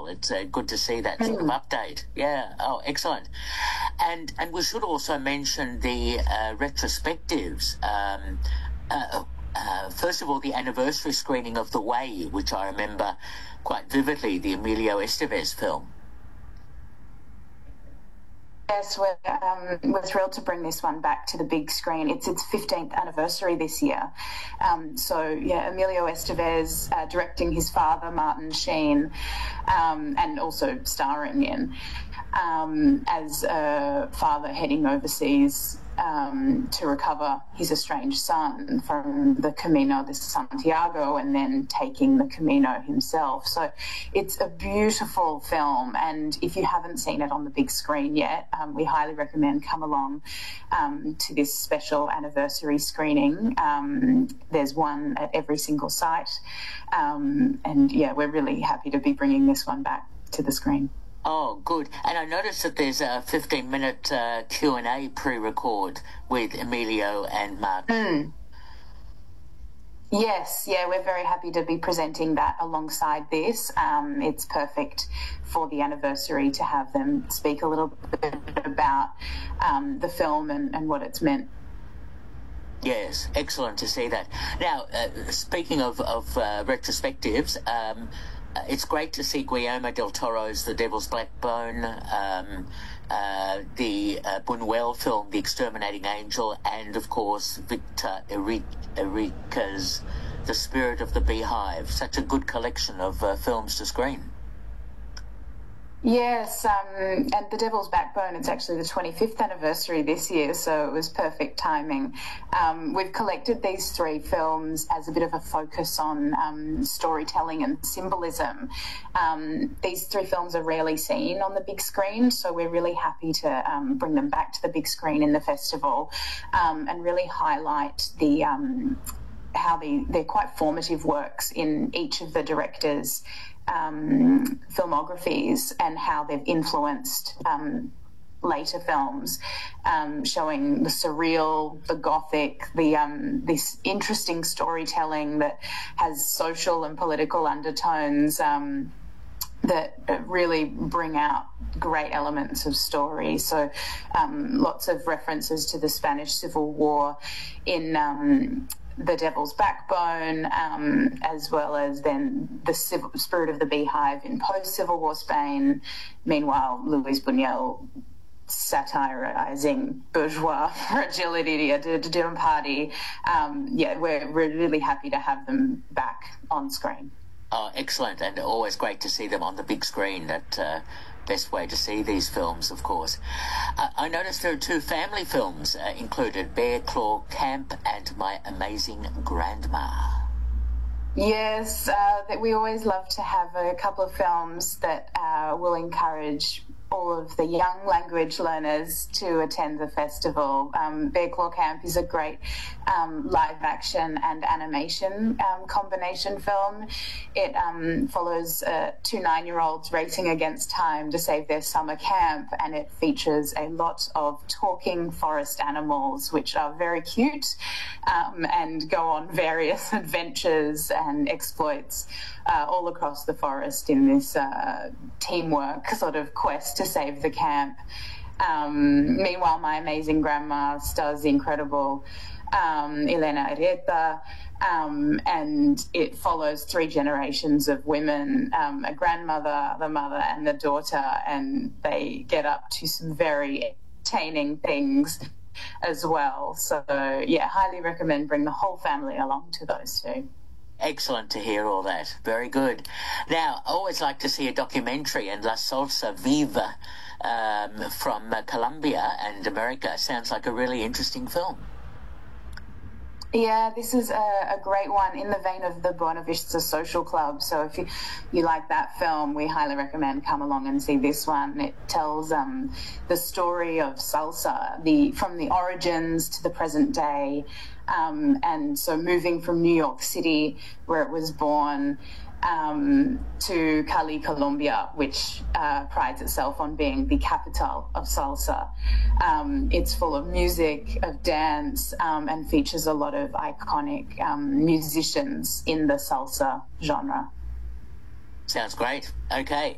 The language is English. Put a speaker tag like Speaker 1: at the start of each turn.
Speaker 1: well. It's good to see that sort of update. Yeah. Oh, excellent. And we should also mention the retrospectives. First of all, the anniversary screening of The Way, which I remember quite vividly, the Emilio Estevez film.
Speaker 2: Yes, we're thrilled to bring this one back to the big screen. It's its 15th anniversary this year. Emilio Estevez directing his father, Martin Sheen, and also starring in, as a father heading overseas to recover his estranged son from the Camino de Santiago and then taking the Camino himself. So it's a beautiful film, and if you haven't seen it on the big screen yet, we highly recommend come along to this special anniversary screening. There's one at every single site, we're really happy to be bringing this one back to the screen.
Speaker 1: Oh, good. And I noticed that there's a 15-minute Q&A pre-record with Emilio and Martin.
Speaker 2: Yes, we're very happy to be presenting that alongside this. It's perfect for the anniversary to have them speak a little bit about the film and what it's meant.
Speaker 1: Yes, excellent to see that. Now, speaking of retrospectives, it's great to see Guillermo del Toro's The Devil's Backbone, the Buñuel film, The Exterminating Angel, and, of course, Victor Erica's The Spirit of the Beehive. Such a good collection of films to screen.
Speaker 2: Yes, and The Devil's Backbone, it's actually the 25th anniversary this year, so it was perfect timing. We've collected these three films as a bit of a focus on storytelling and symbolism. These three films are rarely seen on the big screen, so we're really happy to bring them back to the big screen in the festival and really highlight the how they're quite formative works in each of the directors' filmographies and how they've influenced later films, showing the surreal, the gothic, this interesting storytelling that has social and political undertones that really bring out great elements of story. So lots of references to the Spanish Civil War in The Devil's Backbone, as well as then The Spirit of the Beehive in post-Civil War Spain. Meanwhile, Luis Buñuel satirizing bourgeois fragility at a dinner party. We're really happy to have them back on screen.
Speaker 1: Oh, excellent, and always great to see them on the big screen. That best way to see these films, of course. I noticed there are two family films included, Bear Claw Camp and My Amazing Grandma.
Speaker 2: Yes, that we always love to have a couple of films that will encourage all of the young language learners to attend the festival. Bear Claw Camp is a great live action and animation combination film. It follows two 9-year-olds racing against time to save their summer camp, and it features a lot of talking forest animals, which are very cute and go on various adventures and exploits all across the forest in this teamwork sort of quest to save the camp. Meanwhile, My Amazing Grandma stars the incredible Elena Arrieta, and it follows 3 generations of women, a grandmother, the mother and the daughter, and they get up to some very entertaining things as well. So, highly recommend bring the whole family along to those two.
Speaker 1: Excellent to hear all that. Very good. Now, I always like to see a documentary, and La Salsa Viva from Colombia and America sounds like a really interesting film.
Speaker 2: Yeah, this is a great one in the vein of the Buena Vista Social Club. So if you like that film, we highly recommend come along and see this one. It tells the story of salsa, from the origins to the present day. And so moving from New York City, where it was born, to Cali, Colombia, which prides itself on being the capital of salsa. It's full of music, of dance, and features a lot of iconic musicians in the salsa genre.
Speaker 1: Sounds great. Okay.